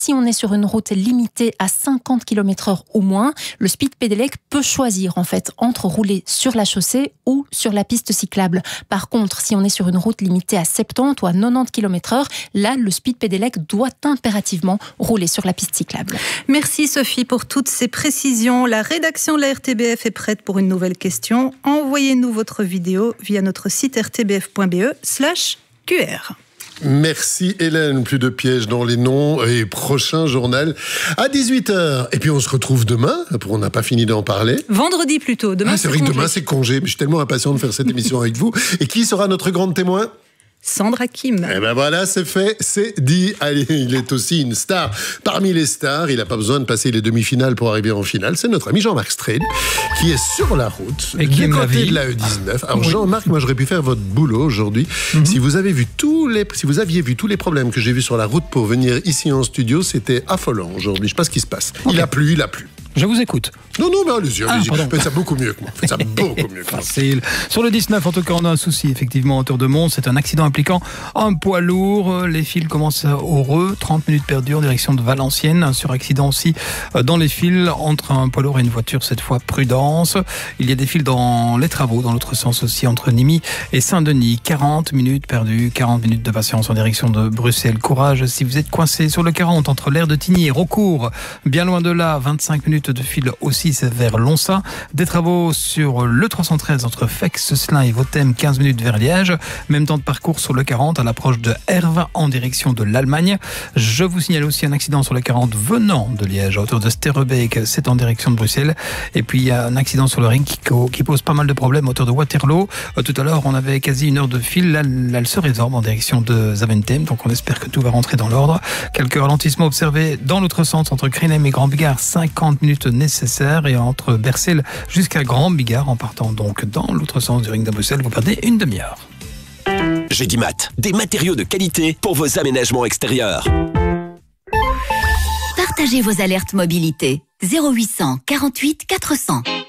Si on est sur une route limitée à 50 km/h ou moins, le speed pedelec peut choisir en fait entre rouler sur la chaussée ou sur la piste cyclable. Par contre, si on est sur une route limitée à 70 ou à 90 km/h, là, le speed pedelec doit impérativement rouler sur la piste cyclable. Merci Sophie pour toutes ces précisions. La rédaction de la RTBF est prête pour une nouvelle question. Envoyez-nous votre vidéo via notre site rtbf.be/QR. Merci Hélène, plus de pièges dans les noms et prochain journal à 18h. Et puis on se retrouve demain, on n'a pas fini d'en parler. Vendredi plutôt, demain c'est vrai que demain c'est congé, mais je suis tellement impatient de faire cette émission avec vous. Et qui sera notre grande témoin ? Sandra Kim. Eh ben voilà, c'est fait, c'est dit. Allez, il est aussi une star parmi les stars. Il n'a pas besoin de passer les demi-finales pour arriver en finale. C'est notre ami Jean-Marc Strel qui est sur la route et du côté de la E19. Alors Jean-Marc, moi j'aurais pu faire votre boulot aujourd'hui. Si vous aviez vu tous les problèmes que j'ai vus sur la route pour venir ici en studio, c'était affolant aujourd'hui. Je sais pas ce qui se passe. Okay. Il a plu. Je vous écoute. Non, mais allez-y. Faites ça beaucoup mieux que moi. Facile. Sur le 19, en tout cas, on a un souci, effectivement, en hauteur de Mons. C'est un accident impliquant un poids lourd. Les fils commencent au Reux. 30 minutes perdues en direction de Valenciennes. Un suraccident aussi dans les fils entre un poids lourd et une voiture, cette fois Prudence. Il y a des fils dans les travaux, dans l'autre sens aussi, entre Nîmes et Saint-Denis. 40 minutes perdues, 40 minutes de patience en direction de Bruxelles. Courage si vous êtes coincé sur le 40 entre l'aire de Tigny et Raucourt. Bien loin de là, 25 minutes de fil aussi, c'est vers Lonsa. Des travaux sur le 313 entre Fex, Slin et Vautem, 15 minutes vers Liège. Même temps de parcours sur le 40 à l'approche de Herve en direction de l'Allemagne. Je vous signale aussi un accident sur le 40 venant de Liège à hauteur de Sterrebeek, c'est en direction de Bruxelles. Et puis il y a un accident sur le ring qui pose pas mal de problèmes à hauteur de Waterloo. Tout à l'heure, on avait quasi une heure de fil. Là, elle se résorbe en direction de Zaventem. Donc on espère que tout va rentrer dans l'ordre. Quelques ralentissements observés dans l'autre sens entre Crenhem et Grand Bigard, 50 minutes nécessaires, et entre Bercel jusqu'à Grand Bigard en partant donc dans l'autre sens du ring de Bruxelles, vous perdez une demi-heure. Gédimat, des matériaux de qualité pour vos aménagements extérieurs. Partagez vos alertes mobilité 0800 48 400.